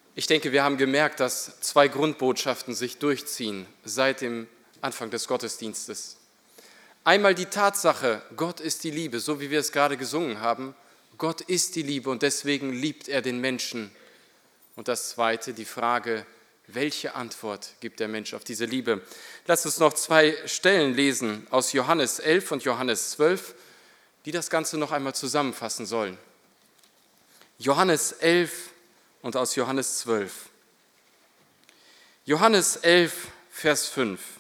Ich denke, wir haben gemerkt, dass zwei Grundbotschaften sich durchziehen seit dem Anfang des Gottesdienstes. Einmal die Tatsache, Gott ist die Liebe, so wie wir es gerade gesungen haben. Gott ist die Liebe und deswegen liebt er den Menschen. Und das Zweite, die Frage, welche Antwort gibt der Mensch auf diese Liebe? Lasst uns noch zwei Stellen lesen aus Johannes 11 und Johannes 12, die das Ganze noch einmal zusammenfassen sollen. Johannes 11 und aus Johannes 12. Johannes 11, Vers 5.